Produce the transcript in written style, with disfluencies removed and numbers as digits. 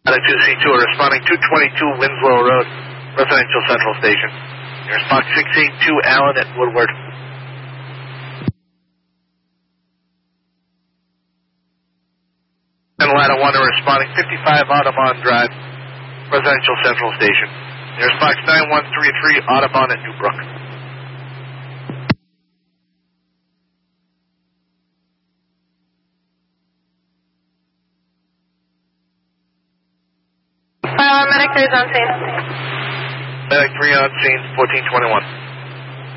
2C2 are responding 222 Winslow Road, Residential Central Station. There's Fox 682 Allen at Woodward. And Ladder 1 are responding 55 Audubon Drive, Residential Central Station. There's Fox 9133 Audubon at Newbrook. Medic 3 is on scene. Medic 3 on scene, 1421.